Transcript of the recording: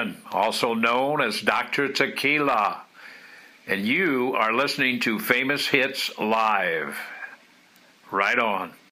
Herman, also known as Dr. Tequila, and you are listening to Famous Hits Live. Right on.